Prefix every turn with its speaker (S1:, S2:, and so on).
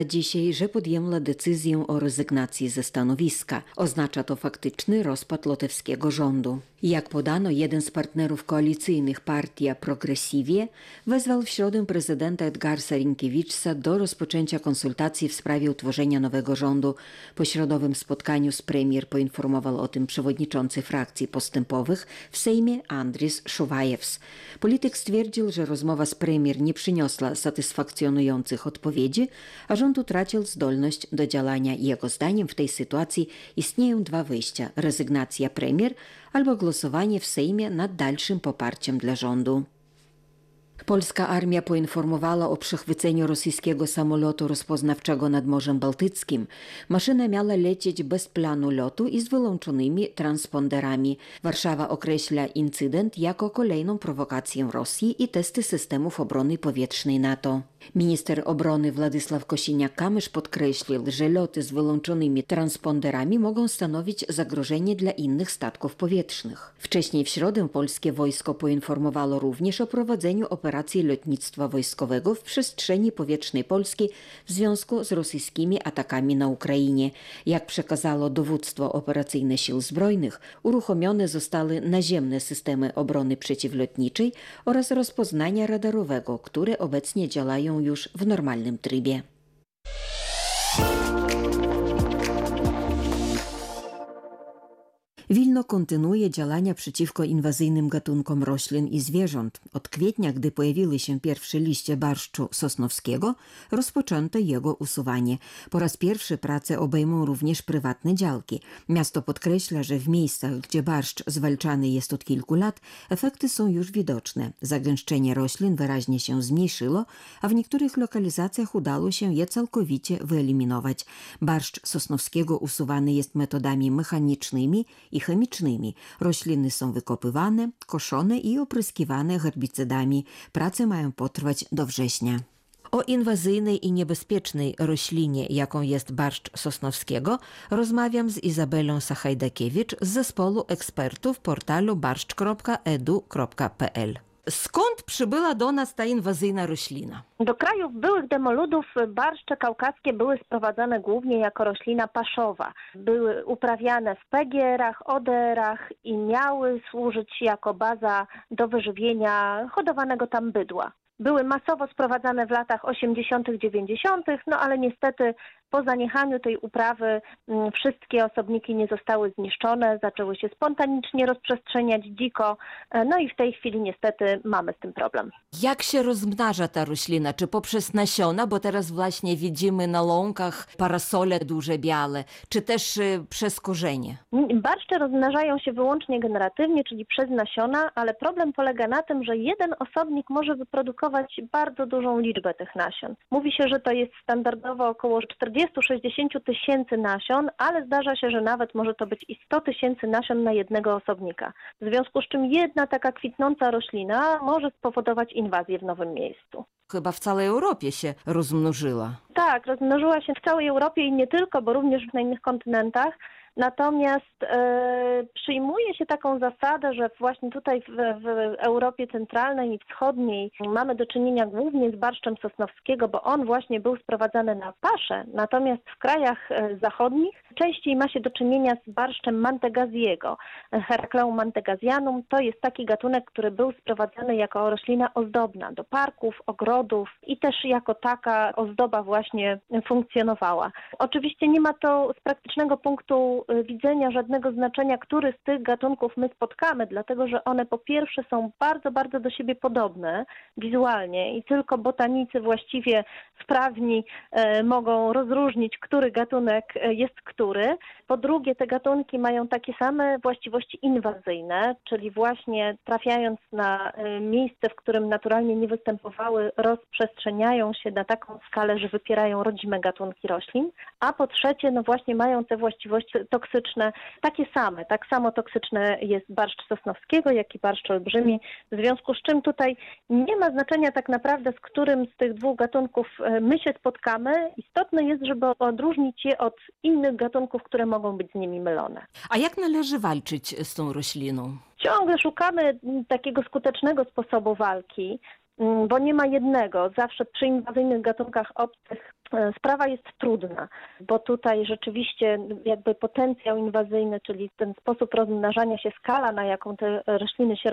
S1: dzisiaj, że podjęła decyzję o rezygnacji ze stanowiska. Oznacza to faktyczny rozpad litewskiego rządu. Jak podano, jeden z partnerów koalicyjnych, Partia Progressive, wezwał w środę prezydenta Edgarsa Rinkiewicza do rozpoczęcia konsultacji w sprawie utworzenia nowego rządu. Po środowym spotkaniu z premier poinformował o tym przewodniczący frakcji postępowych w Sejmie Andris Šuvajews. Polityk stwierdził, że rozmowa z premier nie przyniosła satysfakcjonujących odpowiedzi, a rząd utracił zdolność do działania. Jego zdaniem w tej sytuacji istnieją dwa wyjścia: rezygnacja premier albo głosowanie w Sejmie nad dalszym poparciem dla rządu. Polska armia poinformowała o przechwyceniu rosyjskiego samolotu rozpoznawczego nad Morzem Bałtyckim. Maszyna miała lecieć bez planu lotu i z wyłączonymi transponderami. Warszawa określa incydent jako kolejną prowokację Rosji i testy systemów obrony powietrznej NATO. Minister obrony Władysław Kosiniak-Kamysz podkreślił, że loty z wyłączonymi transponderami mogą stanowić zagrożenie dla innych statków powietrznych. Wcześniej w środę polskie wojsko poinformowało również o prowadzeniu operacji lotnictwa wojskowego w przestrzeni powietrznej Polski w związku z rosyjskimi atakami na Ukrainie. Jak przekazało dowództwo operacyjne Sił Zbrojnych, uruchomione zostały naziemne systemy obrony przeciwlotniczej oraz rozpoznania radarowego, które obecnie działają już w normalnym trybie. Wilno kontynuuje działania przeciwko inwazyjnym gatunkom roślin i zwierząt. Od kwietnia, gdy pojawiły się pierwsze liście barszczu sosnowskiego, rozpoczęto jego usuwanie. Po raz pierwszy prace obejmą również prywatne działki. Miasto podkreśla, że w miejscach, gdzie barszcz zwalczany jest od kilku lat, efekty są już widoczne. Zagęszczenie roślin wyraźnie się zmniejszyło, a w niektórych lokalizacjach udało się je całkowicie wyeliminować. Barszcz sosnowskiego usuwany jest metodami mechanicznymi i chemicznymi. Rośliny są wykopywane, koszone i opryskiwane herbicydami. Prace mają potrwać do września. O inwazyjnej i niebezpiecznej roślinie, jaką jest barszcz sosnowskiego, rozmawiam z Izabelą Sachajdakiewicz z zespołu ekspertów portalu barszcz.edu.pl. Skąd przybyła do nas ta inwazyjna roślina?
S2: Do krajów byłych demoludów barszcze kaukaskie były sprowadzane głównie jako roślina paszowa. Były uprawiane w PGR-ach, ODR-ach i miały służyć jako baza do wyżywienia hodowanego tam bydła. Były masowo sprowadzane w latach 80., 90., no ale niestety po zaniechaniu tej uprawy wszystkie osobniki nie zostały zniszczone, zaczęły się spontanicznie rozprzestrzeniać dziko, no i w tej chwili niestety mamy z tym problem.
S1: Jak się rozmnaża ta roślina? Czy poprzez nasiona, bo teraz właśnie widzimy na łąkach parasole duże, białe, czy też przez korzenie?
S2: Barszcze rozmnażają się wyłącznie generatywnie, czyli przez nasiona, ale problem polega na tym, że jeden osobnik może wyprodukować bardzo dużą liczbę tych nasion. Mówi się, że to jest standardowo około 40-60 tysięcy nasion, ale zdarza się, że nawet może to być i 100 tysięcy nasion na jednego osobnika. W związku z czym jedna taka kwitnąca roślina może spowodować inwazję w nowym miejscu.
S1: Chyba w całej Europie się rozmnożyła.
S2: Tak, rozmnożyła się w całej Europie i nie tylko, bo również na innych kontynentach. Natomiast przyjmuje się taką zasadę, że właśnie tutaj w Europie Centralnej i Wschodniej mamy do czynienia głównie z barszczem sosnowskiego, bo on właśnie był sprowadzany na paszę. Natomiast w krajach zachodnich częściej ma się do czynienia z barszczem mantegaziego. Heracleum mantegazianum to jest taki gatunek, który był sprowadzany jako roślina ozdobna do parków, ogrodów i też jako taka ozdoba właśnie funkcjonowała. Oczywiście nie ma to z praktycznego punktu widzenia żadnego znaczenia, który z tych gatunków my spotkamy, dlatego że one po pierwsze są bardzo, bardzo do siebie podobne wizualnie i tylko botanicy właściwie wprawni mogą rozróżnić, który gatunek jest który. Po drugie, te gatunki mają takie same właściwości inwazyjne, czyli właśnie trafiając na miejsce, w którym naturalnie nie występowały, rozprzestrzeniają się na taką skalę, że wypierają rodzime gatunki roślin. A po trzecie, no właśnie mają te właściwości toksyczne, takie same. Tak samo toksyczne jest barszcz sosnowskiego, jak i barszcz olbrzymi, w związku z czym tutaj nie ma znaczenia tak naprawdę, z którym z tych dwóch gatunków my się spotkamy. Istotne jest, żeby odróżnić je od innych gatunków, które mogą być z nimi mylone.
S1: A jak należy walczyć z tą rośliną?
S2: Ciągle szukamy takiego skutecznego sposobu walki. bo nie ma jednego. Zawsze przy inwazyjnych gatunkach obcych sprawa jest trudna, bo tutaj rzeczywiście jakby potencjał inwazyjny, czyli ten sposób rozmnażania się, skala, na jaką te rośliny się